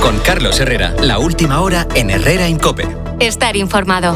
Con Carlos Herrera, la última hora en Herrera en COPE. Estar informado.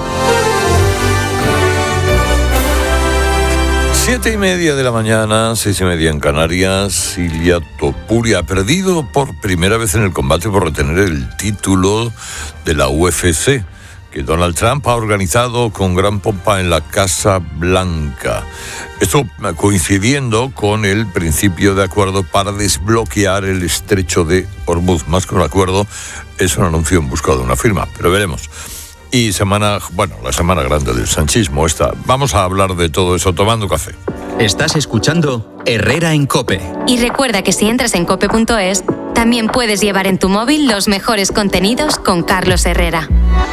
7:30 de la mañana, 6:30 en Canarias. Ilia Topuria ha perdido por primera vez en el combate por retener el título de la UFC, que Donald Trump ha organizado con gran pompa en la Casa Blanca. Esto coincidiendo con el principio de acuerdo para desbloquear el estrecho de Hormuz. Más que un acuerdo, es un anuncio en busca de una firma, pero veremos. Y la semana grande del sanchismo esta. Vamos a hablar de todo eso tomando café. Estás escuchando Herrera en COPE. Y recuerda que si entras en cope.es, también puedes llevar en tu móvil los mejores contenidos con Carlos Herrera.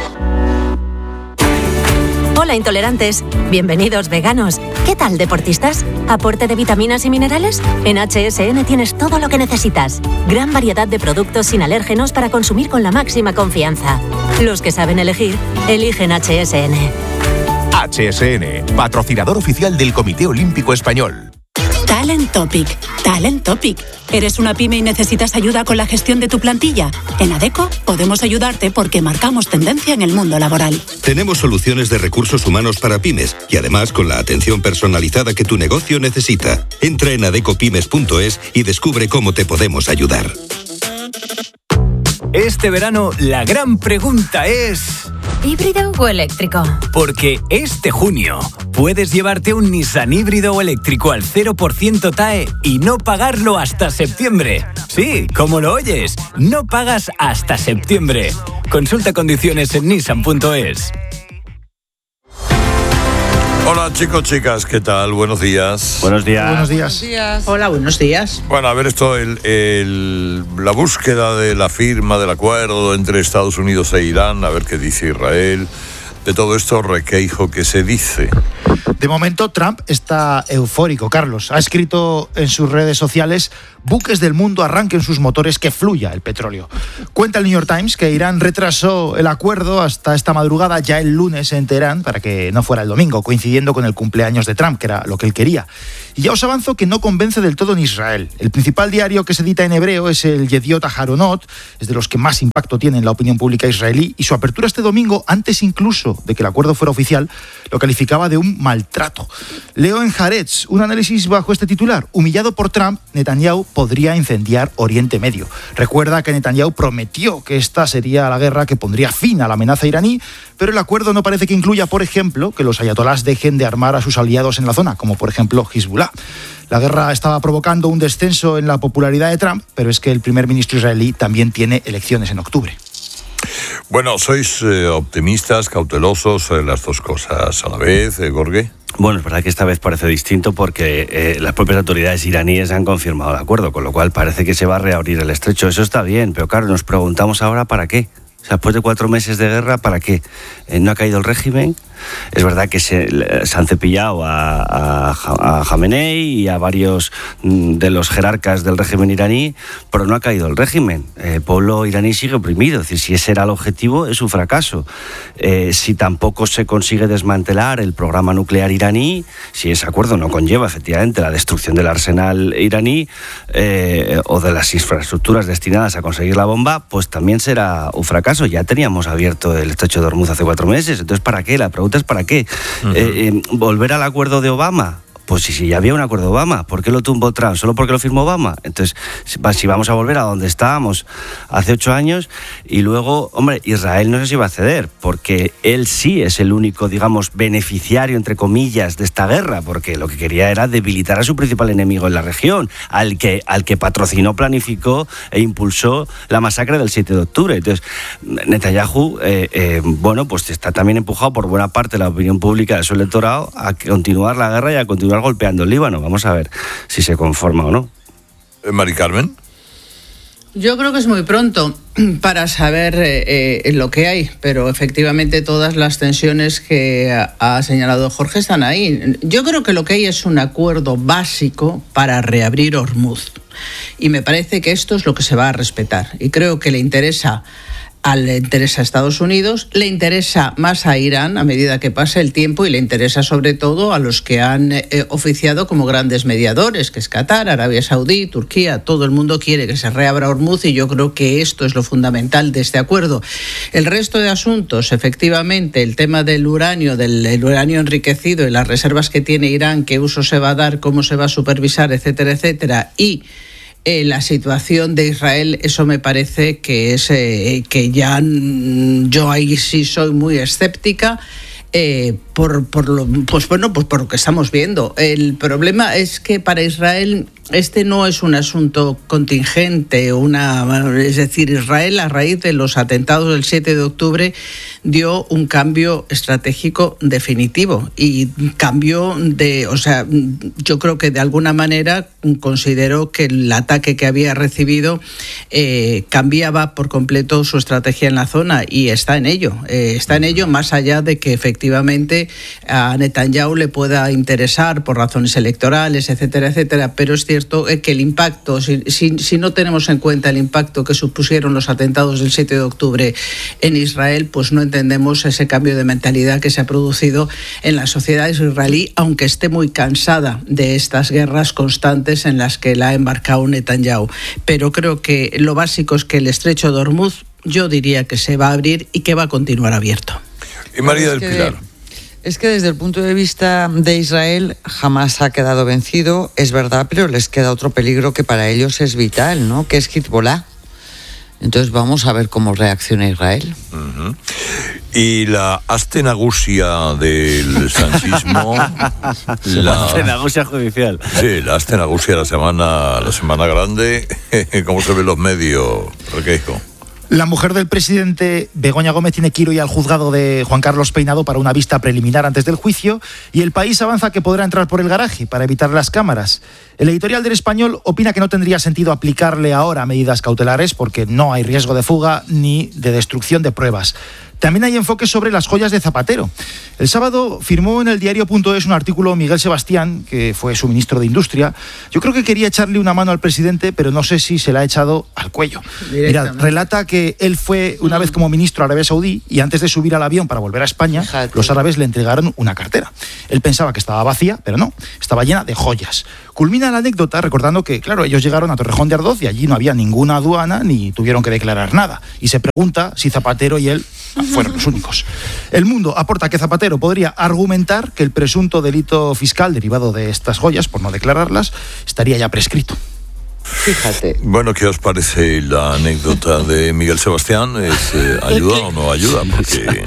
Hola intolerantes, bienvenidos veganos. ¿Qué tal deportistas? ¿Aporte de vitaminas y minerales? En HSN tienes todo lo que necesitas. Gran variedad de productos sin alérgenos para consumir con la máxima confianza. Los que saben elegir, eligen HSN. HSN, patrocinador oficial del Comité Olímpico Español. Talent Topic. ¿Eres una pyme y necesitas ayuda con la gestión de tu plantilla? En Adecco podemos ayudarte porque marcamos tendencia en el mundo laboral. Tenemos soluciones de recursos humanos para pymes y además con la atención personalizada que tu negocio necesita. Entra en adecopymes.es y descubre cómo te podemos ayudar. Este verano la gran pregunta es... ¿híbrido o eléctrico? Porque este junio puedes llevarte un Nissan híbrido o eléctrico al 0% TAE y no pagarlo hasta septiembre. Sí, como lo oyes, no pagas hasta septiembre. Consulta condiciones en nissan.es. Hola chicos, chicas, ¿qué tal? Buenos días. Buenos días. Buenos días. Hola, buenos días. Bueno, a ver esto, la búsqueda de la firma del acuerdo entre Estados Unidos e Irán, a ver qué dice Israel. De todo esto, Requeijo, ¿qué se dice? De momento, Trump está eufórico, Carlos. Ha escrito en sus redes sociales: buques del mundo arranquen sus motores, que fluya el petróleo. Cuenta el New York Times que Irán retrasó el acuerdo hasta esta madrugada, ya el lunes en Teherán, para que no fuera el domingo, coincidiendo con el cumpleaños de Trump, que era lo que él quería. Y ya os avanzo que no convence del todo en Israel. El principal diario que se edita en hebreo es el Yediot Aharonot, es de los que más impacto tiene en la opinión pública israelí, y su apertura este domingo, antes incluso de que el acuerdo fuera oficial, lo calificaba de un maltrato. Leo en Haaretz un análisis bajo este titular: humillado por Trump, Netanyahu podría incendiar Oriente Medio. Recuerda que Netanyahu prometió que esta sería la guerra que pondría fin a la amenaza iraní, pero el acuerdo no parece que incluya, por ejemplo, que los ayatolás dejen de armar a sus aliados en la zona, como por ejemplo Hezbollah. La guerra estaba provocando un descenso en la popularidad de Trump, pero es que el primer ministro israelí también tiene elecciones en octubre. Bueno, sois optimistas, cautelosos, las dos cosas a la vez, Gorge. Bueno, es verdad que esta vez parece distinto porque las propias autoridades iraníes han confirmado el acuerdo, con lo cual parece que se va a reabrir el estrecho. Eso está bien, pero claro, nos preguntamos ahora ¿para qué? O sea, después de 4 meses de guerra, ¿para qué? No ha caído el régimen. Es verdad que se han cepillado a Jamenei y a varios de los jerarcas del régimen iraní, pero no ha caído el régimen. El pueblo iraní sigue oprimido. Es decir, si ese era el objetivo, es un fracaso. Si tampoco se consigue desmantelar el programa nuclear iraní, si ese acuerdo no conlleva efectivamente la destrucción del arsenal iraní o de las infraestructuras destinadas a conseguir la bomba, pues también será un fracaso. Ya teníamos abierto el estrecho de Hormuz hace 4 meses. Entonces, ¿para qué? La pregunta es ¿para qué? ¿Volver al acuerdo de Obama? Pues si ya había un acuerdo de Obama, ¿por qué lo tumbó Trump? ¿Solo porque lo firmó Obama? Entonces, si vamos a volver a donde estábamos hace 8 años, y luego, hombre, Israel no sé si va a ceder, porque él sí es el único, digamos, beneficiario, entre comillas, de esta guerra, porque lo que quería era debilitar a su principal enemigo en la región, al que patrocinó, planificó e impulsó la masacre del 7 de octubre. Entonces, Netanyahu, bueno, pues está también empujado por buena parte de la opinión pública de su electorado a continuar la guerra y a continuar golpeando el Líbano. Vamos a ver si se conforma o no. Mari Carmen. Yo creo que es muy pronto para saber lo que hay, pero efectivamente todas las tensiones que ha señalado Jorge están ahí. Yo creo que lo que hay es un acuerdo básico para reabrir Hormuz, y me parece que esto es lo que se va a respetar, y creo que le interesa le interesa a Estados Unidos, le interesa más a Irán a medida que pase el tiempo y le interesa sobre todo a los que han oficiado como grandes mediadores, que es Qatar, Arabia Saudí, Turquía. Todo el mundo quiere que se reabra Hormuz y yo creo que esto es lo fundamental de este acuerdo. El resto de asuntos, efectivamente, el tema del uranio enriquecido y las reservas que tiene Irán, qué uso se va a dar, cómo se va a supervisar, etcétera, etcétera, y la situación de Israel, eso me parece que es que ya yo ahí sí soy muy escéptica por lo que estamos viendo. El problema es que para Israel este no es un asunto contingente, es decir, Israel a raíz de los atentados del 7 de octubre dio un cambio estratégico definitivo y yo creo que de alguna manera consideró que el ataque que había recibido cambiaba por completo su estrategia en la zona y está en ello más allá de que efectivamente a Netanyahu le pueda interesar por razones electorales, etcétera, etcétera, pero es cierto que el impacto, si no tenemos en cuenta el impacto que supusieron los atentados del 7 de octubre en Israel, pues no entendemos ese cambio de mentalidad que se ha producido en la sociedad israelí, aunque esté muy cansada de estas guerras constantes en las que la ha embarcado Netanyahu. Pero creo que lo básico es que el estrecho de Hormuz, yo diría que se va a abrir y que va a continuar abierto. Y María del Pilar. Es que desde el punto de vista de Israel jamás ha quedado vencido, es verdad, pero les queda otro peligro que para ellos es vital, ¿no? Que es Hezbollah. Entonces vamos a ver cómo reacciona Israel. Uh-huh. Y la astenagusia del sanchismo, la astenagusia judicial. Sí, la astenagusia la semana grande. ¿Cómo se ven los medios, Requeijo? La mujer del presidente, Begoña Gómez, tiene que ir hoy al juzgado de Juan Carlos Peinado para una vista preliminar antes del juicio y El País avanza que podrá entrar por el garaje para evitar las cámaras. El editorial del Español opina que no tendría sentido aplicarle ahora medidas cautelares porque no hay riesgo de fuga ni de destrucción de pruebas. También hay enfoques sobre las joyas de Zapatero. El sábado firmó en el diario.es un artículo Miguel Sebastián, que fue su ministro de Industria. Yo creo que quería echarle una mano al presidente, pero no sé si se la ha echado al cuello. Mira, relata que él fue una vez como ministro a Arabia Saudí y antes de subir al avión para volver a España, los árabes le entregaron una cartera. Él pensaba que estaba vacía, pero no, estaba llena de joyas. Culmina la anécdota recordando que, claro, ellos llegaron a Torrejón de Ardoz y allí no había ninguna aduana ni tuvieron que declarar nada. Y se pregunta si Zapatero y él fueron los únicos. El Mundo aporta que Zapatero podría argumentar que el presunto delito fiscal derivado de estas joyas, por no declararlas, estaría ya prescrito. Fíjate. Bueno, ¿qué os parece la anécdota de Miguel Sebastián? ¿Ayuda o no ayuda? Porque...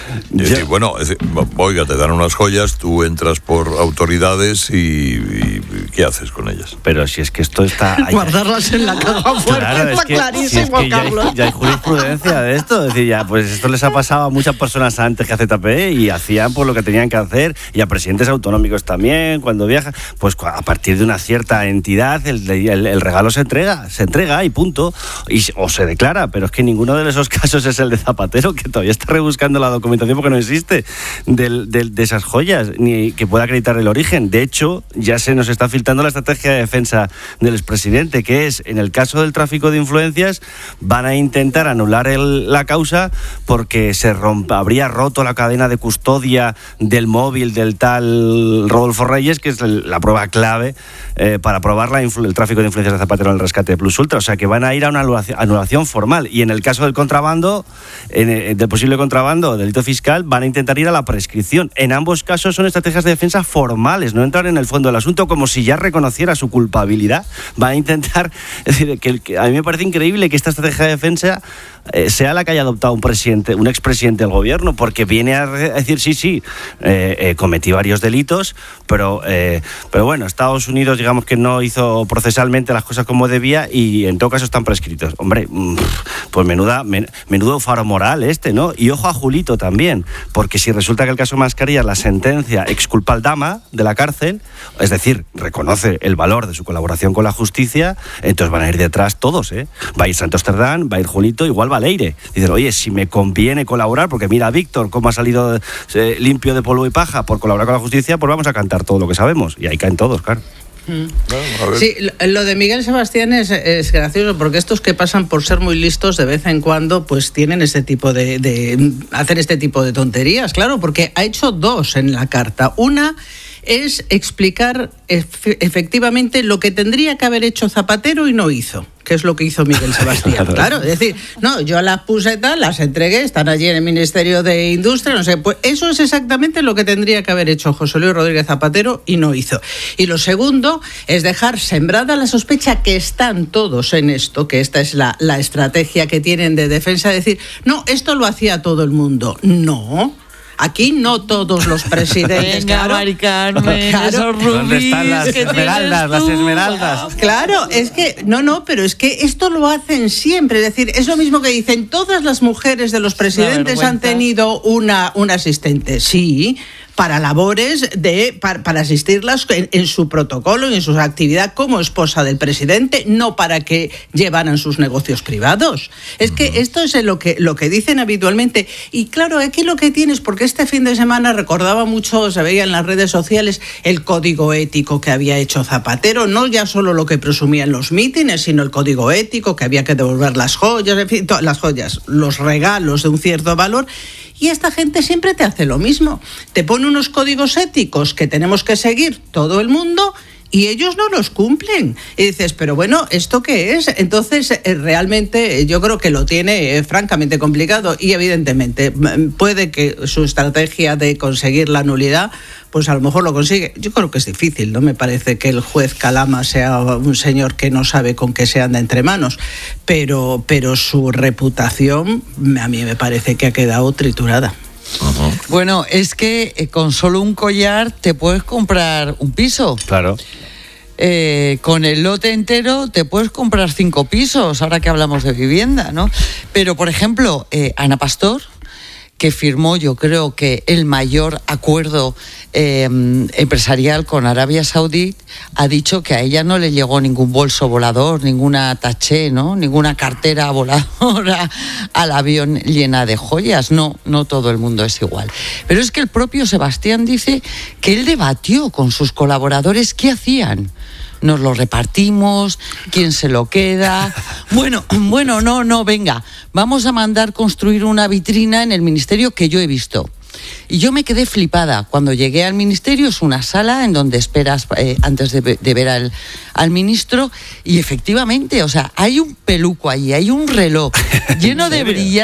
oiga, te dan unas joyas, tú entras por autoridades y ¿qué haces con ellas? Pero si es que esto está... Guardarlas en la caja fuerte, claro, está clarísimo, si es que Carlos. Ya hay jurisprudencia de esto. Es decir, ya, pues esto les ha pasado a muchas personas antes que a ZPE y hacían pues lo que tenían que hacer, y a presidentes autonómicos también, cuando viajan, pues a partir de una cierta entidad el regalo se entrega y punto, o se declara, pero es que ninguno de esos casos es el de Zapatero, que todavía está rebuscando la documentación porque no existe de esas joyas, ni que pueda acreditar el origen. De hecho, ya se nos está filtrando la estrategia de defensa del expresidente, que es, en el caso del tráfico de influencias, van a intentar anular la causa porque habría roto la cadena de custodia del móvil del tal Rodolfo Reyes, que es la prueba clave para probar el tráfico de influencias de Zapatero en el rescate de Plus Ultra. O sea, que van a ir a una anulación formal. Y en el caso del contrabando, del posible contrabando, delito fiscal, van a intentar ir a la prescripción. En ambos casos son estrategias de defensa formales, no entrar en el fondo del asunto como si ya reconociera su culpabilidad. Van a intentar... Es decir, que a mí me parece increíble que esta estrategia de defensa sea la que haya adoptado un expresidente del gobierno, porque viene a decir, sí, cometí varios delitos, pero bueno, Estados Unidos, digamos que no hizo procesalmente las cosas como debía y en todo caso están prescritos. Hombre, pues menudo faro moral ¿no? Y ojo a Julito también, porque si resulta que el caso Mascarillas, la sentencia exculpa al Dama de la cárcel, es decir, reconoce el valor de su colaboración con la justicia, entonces van a ir detrás todos, Va a ir Santos Cerdán, va a ir Julito, igual va Leire. Dicen, oye, si me conviene colaborar, porque mira a Víctor cómo ha salido limpio de polvo y paja por colaborar con la justicia, pues vamos a cantar todo lo que sabemos. Y ahí caen todos, claro. Sí, lo de Miguel Sebastián es gracioso, porque estos que pasan por ser muy listos de vez en cuando, pues tienen este tipo de hacer este tipo de tonterías, claro, porque ha hecho dos en la carta. Una es explicar efectivamente lo que tendría que haber hecho Zapatero y no hizo, que es lo que hizo Miguel Sebastián. Claro, es decir, no, yo las puse tal, las entregué, están allí en el Ministerio de Industria, no sé, pues eso es exactamente lo que tendría que haber hecho José Luis Rodríguez Zapatero y no hizo. Y lo segundo es dejar sembrada la sospecha, que están todos en esto, que esta es la estrategia que tienen de defensa, de decir, no, esto lo hacía todo el mundo. No. Aquí no todos los presidentes. Venga, claro, Mari Carmen, claro. Esos rubíes. ¿Dónde están las esmeraldas? Las esmeraldas. Claro, es que, no, pero es que esto lo hacen siempre. Es decir, es lo mismo que dicen, todas las mujeres de los presidentes han tenido una asistente. Sí, para labores para asistirlas en su protocolo y en su actividad como esposa del presidente, no para que llevaran sus negocios privados. Es que esto es lo que dicen habitualmente. Y claro, aquí lo que tienes, porque este fin de semana recordaba mucho, se veía en las redes sociales, el código ético que había hecho Zapatero, no ya solo lo que presumía en los mítines, sino el código ético, que había que devolver las joyas, en fin, las joyas, los regalos de un cierto valor. Y esta gente siempre te hace lo mismo. Te pone unos códigos éticos que tenemos que seguir todo el mundo y ellos no los cumplen. Y dices, pero bueno, ¿esto qué es? Entonces, realmente yo creo que lo tiene francamente complicado y evidentemente puede que su estrategia de conseguir la nulidad, pues a lo mejor lo consigue. Yo creo que es difícil, no me parece que el juez Calama sea un señor que no sabe con qué se anda entre manos, pero su reputación a mí me parece que ha quedado triturada. Uh-huh. Bueno, es que con solo un collar te puedes comprar un piso. Claro. Con el lote entero te puedes comprar 5 pisos, ahora que hablamos de vivienda, ¿no? Pero, por ejemplo, Ana Pastor, que firmó, yo creo que el mayor acuerdo empresarial con Arabia Saudí, ha dicho que a ella no le llegó ningún bolso volador, ninguna taché, ¿no? Ninguna cartera voladora al avión llena de joyas. No todo el mundo es igual. Pero es que el propio Sebastián dice que él debatió con sus colaboradores qué hacían. Nos lo repartimos, quién se lo queda. Bueno, no, venga, vamos a mandar construir una vitrina en el ministerio que yo he visto. Y yo me quedé flipada. Cuando llegué al ministerio, es una sala en donde esperas antes de ver al ministro, y efectivamente, o sea, hay un peluco ahí, hay un reloj lleno de brillantes.